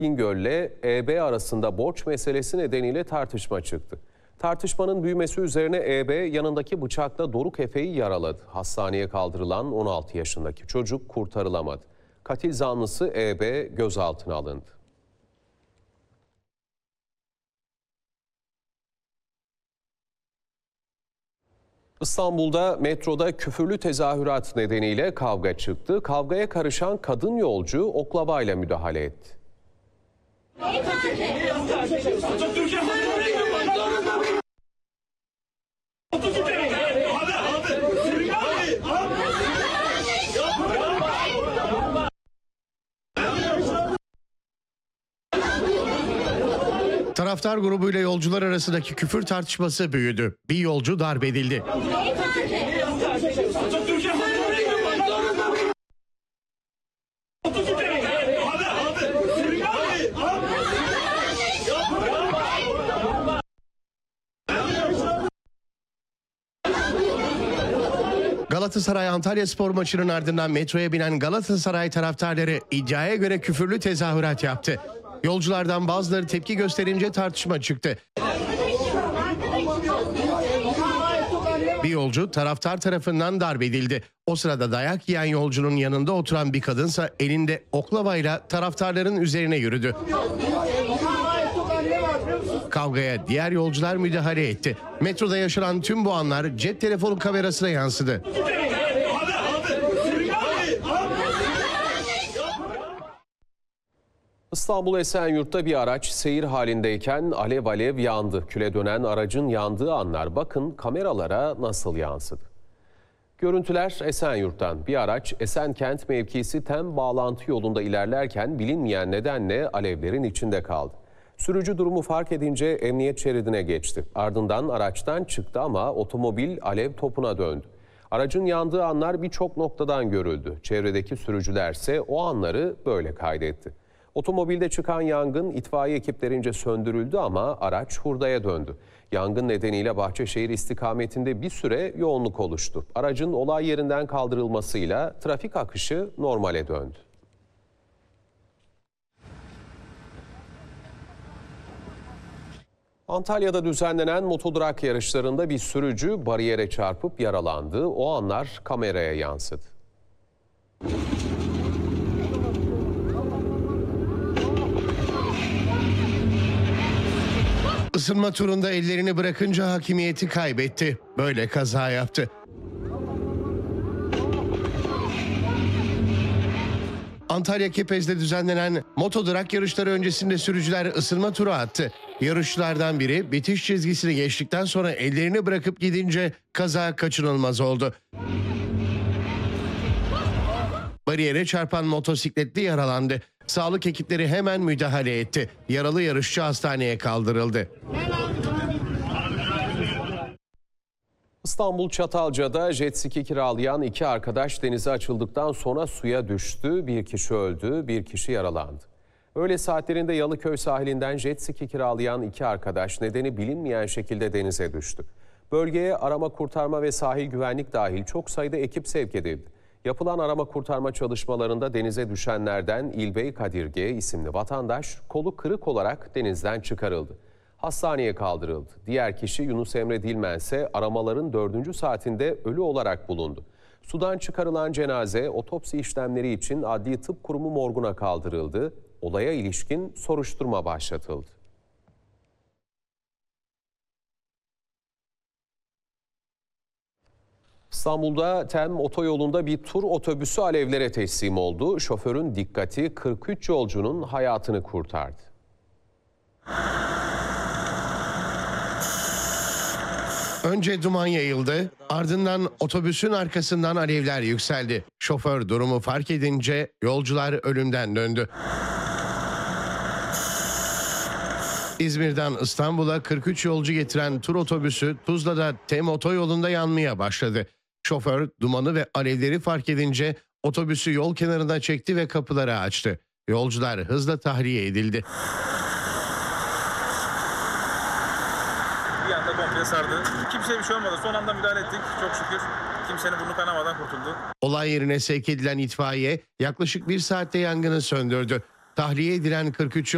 İngöl'le EB arasında borç meselesi nedeniyle tartışma çıktı. Tartışmanın büyümesi üzerine EB yanındaki bıçakla Doruk Efe'yi yaraladı. Hastaneye kaldırılan 16 yaşındaki çocuk kurtarılamadı. Katil zanlısı EB gözaltına alındı. İstanbul'da metroda küfürlü tezahürat nedeniyle kavga çıktı. Kavgaya karışan kadın yolcu oklavayla müdahale etti. Taraftar grubuyla yolcular arasındaki küfür tartışması büyüdü. Bir yolcu darp edildi. Galatasaray-Antalyaspor maçının ardından metroya binen Galatasaray taraftarları iddiaya göre küfürlü tezahürat yaptı. Yolculardan bazıları tepki gösterince tartışma çıktı. Bir yolcu taraftar tarafından darp edildi. O sırada dayak yiyen yolcunun yanında oturan bir kadınsa elinde oklavayla taraftarların üzerine yürüdü. Kavgaya diğer yolcular müdahale etti. Metroda yaşanan tüm bu anlar cep telefonu kamerasına yansıdı. İstanbul Esenyurt'ta bir araç seyir halindeyken alev alev yandı. Küle dönen aracın yandığı anlar bakın kameralara nasıl yansıdı. Görüntüler Esenyurt'tan. Bir araç Esenkent mevkisi TEM bağlantı yolunda ilerlerken bilinmeyen nedenle alevlerin içinde kaldı. Sürücü durumu fark edince emniyet şeridine geçti. Ardından araçtan çıktı ama otomobil alev topuna döndü. Aracın yandığı anlar birçok noktadan görüldü. Çevredeki sürücülerse o anları böyle kaydetti. Otomobilde çıkan yangın itfaiye ekiplerince söndürüldü ama araç hurdaya döndü. Yangın nedeniyle Bahçeşehir istikametinde bir süre yoğunluk oluştu. Aracın olay yerinden kaldırılmasıyla trafik akışı normale döndü. Antalya'da düzenlenen motodrag yarışlarında bir sürücü bariyere çarpıp yaralandı. O anlar kameraya yansıdı. Isınma turunda ellerini bırakınca hakimiyeti kaybetti. Böyle kaza yaptı. Antalya Kepez'de düzenlenen motodrag yarışları öncesinde sürücüler ısınma turu attı. Yarışçılardan biri bitiş çizgisini geçtikten sonra ellerini bırakıp gidince kaza kaçınılmaz oldu. Bariyere çarpan motosikletli yaralandı. Sağlık ekipleri hemen müdahale etti. Yaralı yarışçı hastaneye kaldırıldı. İstanbul Çatalca'da jet ski kiralayan iki arkadaş denize açıldıktan sonra suya düştü. Bir kişi öldü, bir kişi yaralandı. Öğle saatlerinde Yalıköy sahilinden jet ski kiralayan iki arkadaş nedeni bilinmeyen şekilde denize düştü. Bölgeye arama kurtarma ve sahil güvenlik dahil çok sayıda ekip sevk edildi. Yapılan arama kurtarma çalışmalarında denize düşenlerden İlbey Kadir G isimli vatandaş kolu kırık olarak denizden çıkarıldı. Hastaneye kaldırıldı. Diğer kişi Yunus Emre Dilmen ise aramaların 4. saatinde ölü olarak bulundu. Sudan çıkarılan cenaze otopsi işlemleri için Adli Tıp Kurumu morguna kaldırıldı. Olaya ilişkin soruşturma başlatıldı. İstanbul'da TEM otoyolunda bir tur otobüsü alevlere teslim oldu. Şoförün dikkati 43 yolcunun hayatını kurtardı. Önce duman yayıldı, ardından otobüsün arkasından alevler yükseldi. Şoför durumu fark edince yolcular ölümden döndü. İzmir'den İstanbul'a 43 yolcu getiren tur otobüsü Tuzla'da TEM otoyolunda yanmaya başladı. Şoför dumanı ve alevleri fark edince otobüsü yol kenarına çekti ve kapıları açtı. Yolcular hızla tahliye edildi. Bir anda komple sardı. Kimseye bir şey olmadı. Son anda müdahale ettik. Çok şükür kimsenin burnu kanamadan kurtuldu. Olay yerine sevk edilen itfaiye yaklaşık 1 saatte yangını söndürdü. Tahliye edilen 43